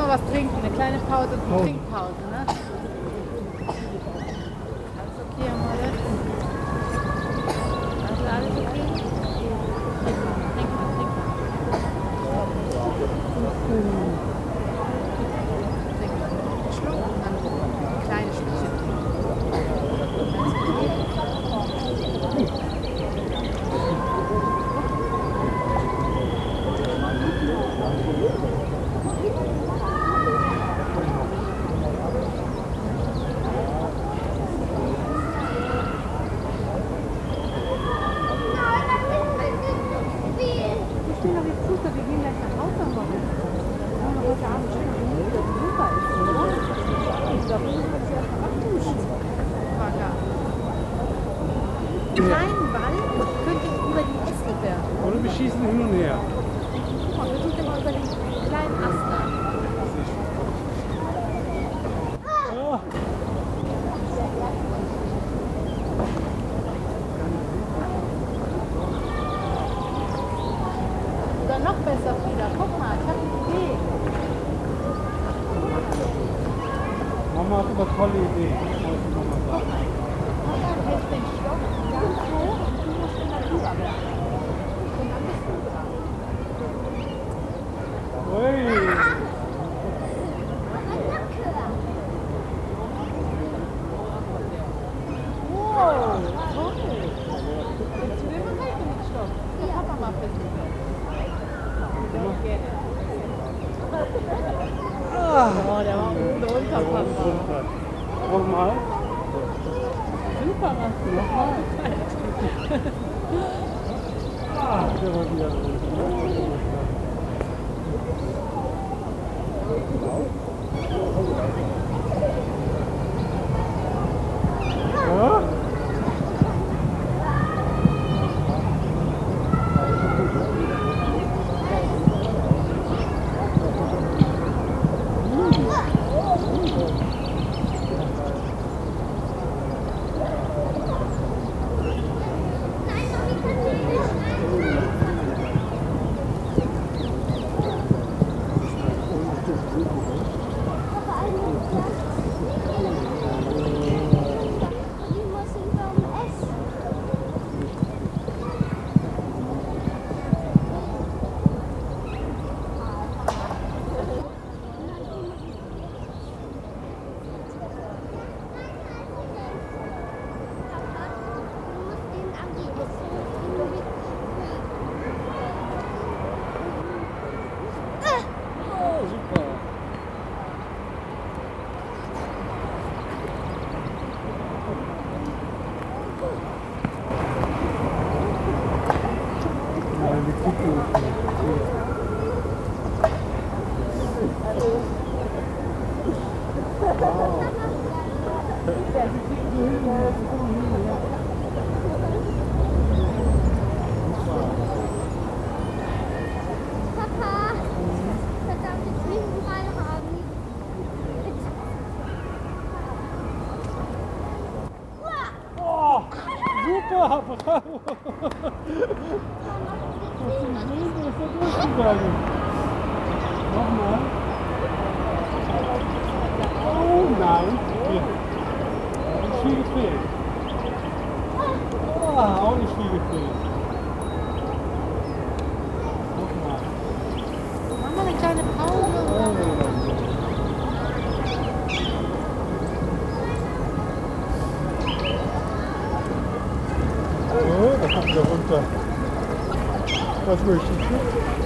mal was trinken, eine kleine Pause, eine Trinkpause, ne? Alles okay, Amore? Also alles okay? Trink mal. Trink mal einen Schluck und dann ein kleines Stückchen. Wir gehen gleich nach Hause, Amore. Ja, heute Abend schön, wenn es super ist, oder? Ich glaube, ich muss jetzt erst mal abduschen. Einen kleinen Ball könnte über die Äste werfen. Oder wir schießen hin und her. Guck mal, wir tun immer über den kleinen Ast da. Ja. Oder noch besser, Frieda. Guck mal, ich habe eine Idee. Mama hat eine tolle Idee. Mama hält den Stock ganz hoch und du musst immer drüber werfen. Und dann bist du dran. Ui. Wow, toll. Jetzt will man gleich mit dem Stock. Der Papa mal versuchen. Oh, der war oben drunter, Papa. Nochmal. Super, machst du. Nochmal. Ah, der war wieder drunter. Ja? Papa, verdammte Fliegenball haben. Oh, super, bravo. Das ist so durchgegangen. Nochmal. Oh nein. Hier. Nicht viel gefehlt. Oh, auch nicht viel gefehlt. Nochmal. Machen wir eine kleine Pause. Oh, da kommt er runter. Was möchtest du?